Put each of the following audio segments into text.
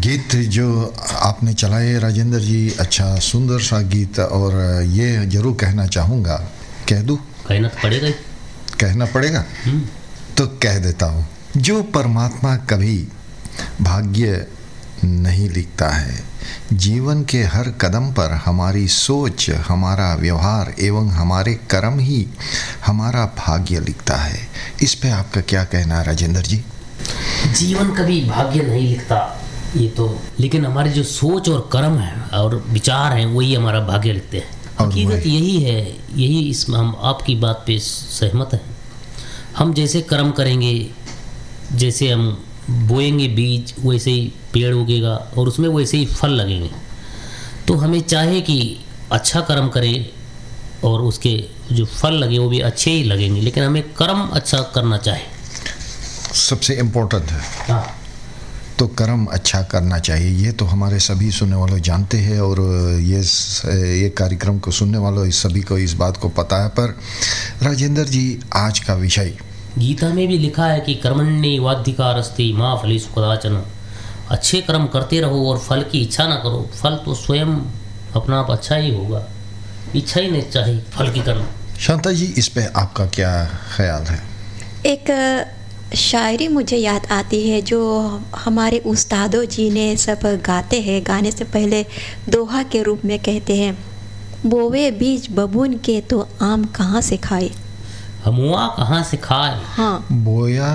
गीत जो आपने चलाए राजेंद्र जी, अच्छा सुंदर सा गीत, और ये जरूर कहना चाहूँगा, कह दूँ? कहना तो पड़ेगा ही। कहना पड़ेगा तो कह देता हूँ। जो परमात्मा कभी भाग्य नहीं लिखता है, जीवन के हर कदम पर हमारी सोच, हमारा व्यवहार एवं हमारे कर्म ही हमारा भाग्य लिखता है। इस पे आपका क्या कहना है राजेंद्र जी? जीवन कभी भाग्य नहीं लिखता ये तो, लेकिन हमारी जो सोच और कर्म है और विचार हैं वही हमारा भाग्य लिखते हैं। हकीकत यही है, यही इसमें हम आपकी बात पे सहमत हैं। हम जैसे कर्म करेंगे, जैसे हम बोएंगे बीज, वैसे ही पेड़ उगेगा और उसमें वैसे ही फल लगेंगे। तो हमें चाहे कि अच्छा कर्म करें और उसके जो फल लगे वो भी अच्छे ही लगेंगे, लेकिन हमें कर्म अच्छा करना चाहिए, सबसे इम्पोर्टेंट है। हाँ, तो कर्म अच्छा करना चाहिए, ये तो हमारे सभी सुनने वालों जानते हैं, और ये कार्यक्रम को सुनने वालों इस सभी को इस बात को पता है। पर राजेंद्र जी, आज का विषय गीता में भी लिखा है कि कर्मण्येवाधिकारस्ते मा फलेषु कदाचन। अच्छे कर्म करते रहो और फल की इच्छा ना करो, फल तो स्वयं अपना आप अच्छा ही होगा, इच्छा ही नहीं चाहिए फल की करना। शांता जी, इस पे आपका क्या ख्याल है? एक शायरी मुझे याद आती है जो हमारे उस्तादों जी ने सब गाते हैं। गाने से पहले दोहा के रूप में कहते हैं, बोवे बीज बबून के तो आम कहाँ से खाए। हमुआ कहाँ से खाए। हाँ, बोया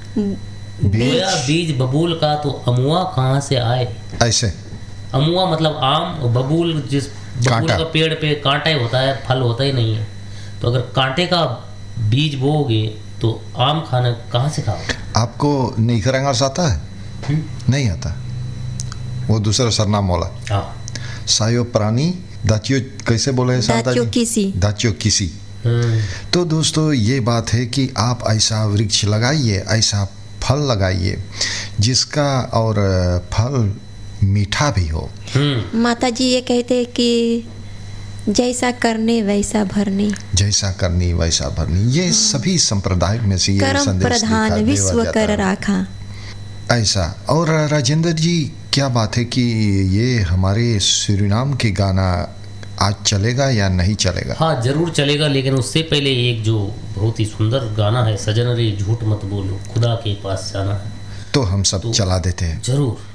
बीज बबूल का तो अमुआ कहाँ से आए। ऐसे अमुआ मतलब आम, और बबूल जिस बबूल का पेड़ पे कांटा ही होता है, फल होता ही नहीं है। तो अगर कांटे का बीज बोओगे तो आम खाना कहाँ से खाओ। आपको नीकरंगस आता है? नहीं आता, वो दूसरा सरनाम बोला। हाँ, सायो प्राणी दाचियो, कैसे बोले शांता जी? दाचियो किसी। दाचियो किसी। तो दोस्तों, ये बात है कि आप ऐसा वृक्ष लगाइए, ऐसा फल लगाइए जिसका और फल मीठा भी हो। माता जी ये कहते हैं कि जैसा करने वैसा भरने, जैसा करनी वैसा भरनी, ये सभी संप्रदाय में से ये कर्म संदेश प्रधान विश्व कर राखा। ऐसा। और राजेंद्र जी, क्या बात है कि ये हमारे सूरीनाम के गाना आज चलेगा या नहीं चलेगा? हाँ जरूर चलेगा, लेकिन उससे पहले एक जो बहुत ही सुंदर गाना है, सजन रे झूठ मत बोलो खुदा के पास जाना है, तो हम सब चला देते हैं। जरूर।